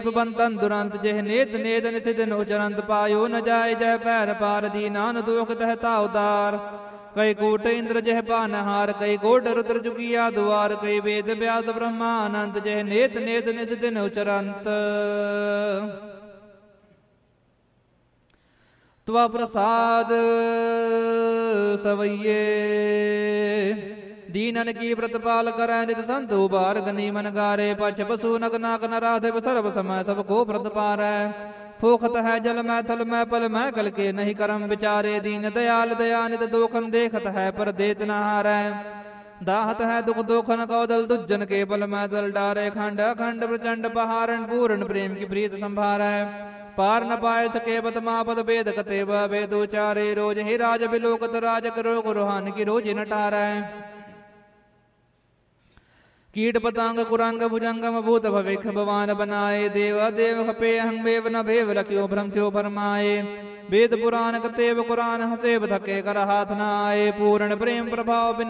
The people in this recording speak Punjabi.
ਬੰਤਨ ਦੁਰੰਤ ਜਿਹ ਨੇਤ ਨੇਤ ਨਿਸਿਦਨ ਉਚਰੰਤ ਪਾਇਓ ਨ ਜਾਏ ਜੈ ਪੈਰ ਪਾਰ ਦੀਨਾਨ ਦੁਖ ਤਹਿਤਾ ਉਦਾਰ ਕਈ ਕੋਟ ਇੰਦਰ ਜਿਹ ਪਾਨਹਾਰ ਕਈ ਕੋਟ ਰੁਦਰ ਜੁਗੀਆ ਦੁਆਰ ਕਈ ਵੇਦ ਵਿਆਸ ਬ੍ਰਹਮਾ ਅਨੰਤ ਜਿਹ ਨੇਤ ਨੇਤ ਨਿਸਿਦਨ ਉਚਰੰਤ ਤਵਾ ਪ੍ਰਸਾਦ ਸਵਈਏ ਦੀਨਨ ਕੀ ਪ੍ਰਤਪਾਲ ਕਰੈ ਨਿਤ ਸੰਤ ਉਬਾਰ ਗਨੀ ਮਨ ਗਾਰੇ ਪਛ ਪਸੂ ਨਗ ਨਾਕ ਨਰਾਧਿ ਸਰਬ ਸਮੈ ਸਭ ਕੋ ਪ੍ਰਤਪਾਰੈ ਫੋਖਤ ਹੈ ਜਲ ਮੈਂ ਥਲ ਮੈਂ ਪਲ ਮੈਂ ਕਲ ਕੇ ਨਹੀਂ ਕਰਮ ਵਿਚਾਰੇ ਦੀਨ ਦਇਆਲ ਦਇਆਨਿਤ ਦੋਖਨ ਦੇਖਤ ਹੈ ਪਰ ਦੇਤ ਨ ਹਾਰੈ ਦਾਹਤ ਹੈ ਦੁਖ ਦੋਖਨ ਕੌਦਲ ਦੁਜਨ ਕੇ ਪਲ ਮੈਂ ਦਲ ਡਾਰੇ ਖੰਡ ਅਖੰਡ ਪ੍ਰਚੰਡ ਪਹਾਰਨ ਪੂਰਨ ਪ੍ਰੇਮ ਕੀ ਪ੍ਰੀਤ ਸੰਭਾਰੈ ਪਾਰ ਨ ਪਾਏ ਸਕੇ ਬਤਮਾਪਦ ਵੇਦ ਕਤੇ ਵੇਦ ਉਚਾਰੇ ਰੋਜ ਹੀ ਰਾਜ ਬਿਲੋਕਤ ਰਾਜਕ ਰੋਗ ਰੋਹਾਨ ਕੀ ਰੋਜ ਨਟਾਰੈ ਕੀਟ ਪਤੰਗ ਕੁਰੰਗ ਭੁਜੰਗਮ ਭੂਤ ਭਵਿਖ ਭਵਾਨ ਬਨਾਏ ਦੇਵ ਦੇਵ ਖਪੇ ਅਹੰ ਮੇਵ ਨ ਭੇਵ ਲਖਿਓ ਭ੍ਰਮ ਸਿਓ ਫਰਮਾਏ ਵੇਦ ਪੁਰਾਨ ਕਤੇਵ ਕੁਰਾਨ ਹਸੇਵ ਥਕੇ ਕਰ ਹਾਥ ਨ ਆਏ ਪੂਰਨ ਪ੍ਰੇਮ ਪ੍ਰਭਾਵ